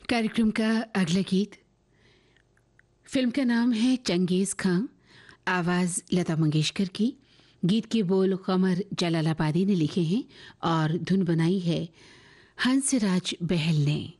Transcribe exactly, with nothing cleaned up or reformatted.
कार्यक्रम का अगला गीत, फिल्म का नाम है चंगेज खां, आवाज़ लता मंगेशकर की। गीत के बोल कमर जलालाबादी ने लिखे हैं और धुन बनाई है हंसराज बहल ने।